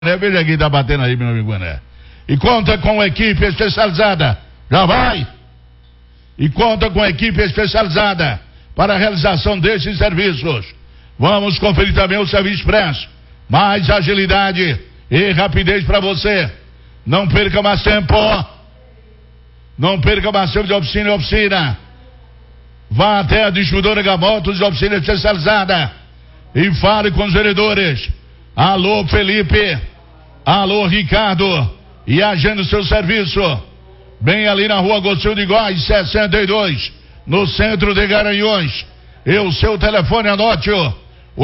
Veja aqui, tá batendo aí, meu amigo Mané. E conta com equipe especializada. Já vai! E conta com equipe especializada para a realização desses serviços. Vamos conferir também o serviço expresso. Mais agilidade e rapidez para você. Não perca mais tempo. Não perca mais tempo de oficina em oficina. Vá até a distribuidora Gamotos de oficina especializada e fale com os vendedores. Alô, Felipe. Alô, Ricardo. E agende o seu serviço. Bem ali na rua Agostinho de Góes, 62, no centro de Garanhuns. E o seu telefone, anote-o: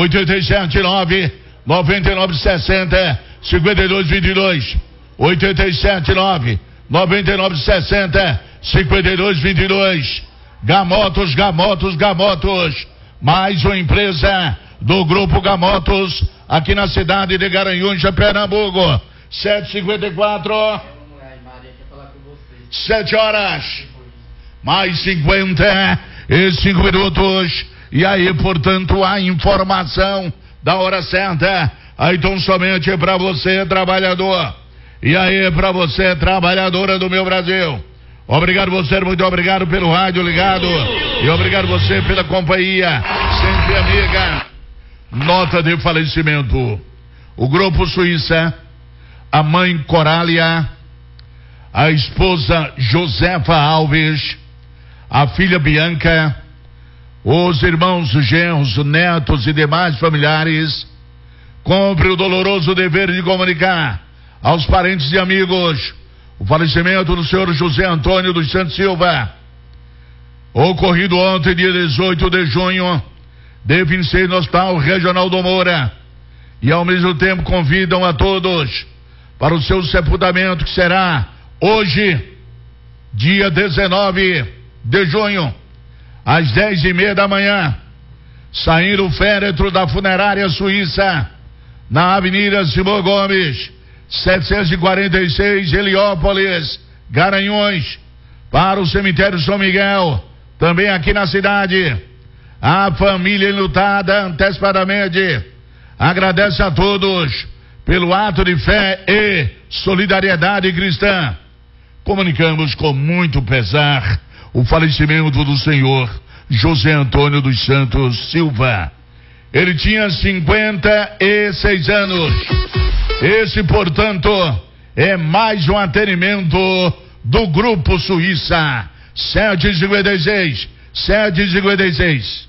887-9960-5222. 879-9960-5222. Gamotos, Gamotos, Gamotos. Mais uma empresa do Grupo Gamotos, aqui na cidade de Garanhuns, Pernambuco. 7h54. 7 horas. Mais 55 minutos. E aí, portanto, a informação da hora certa. Aí, então, somente para você, trabalhador. E aí, para você, trabalhadora do meu Brasil. Obrigado você, muito obrigado pelo rádio ligado. E obrigado você pela companhia, sempre amiga. Nota de falecimento: o Grupo Suíça, a mãe Corália, a esposa Josefa Alves, a filha Bianca, os irmãos genros, netos e demais familiares. Cumpre o doloroso dever de comunicar aos parentes e amigos o falecimento do senhor José Antônio dos Santos Silva, ocorrido ontem, dia 18 de junho, de 26, no Hospital Regional do Moura. E ao mesmo tempo convidam a todos para o seu sepultamento, que será hoje, dia 19 de junho, às 10h30 da manhã, saindo o féretro da funerária suíça, na Avenida Simão Gomes, 746, Heliópolis, Garanhuns, para o cemitério São Miguel, também aqui na cidade. A família enlutada antecipadamente agradece a todos pelo ato de fé e solidariedade cristã. Comunicamos com muito pesar o falecimento do senhor José Antônio dos Santos Silva. Ele tinha 56 anos. Esse, portanto, é mais um atendimento do Grupo Suíça. 7h56.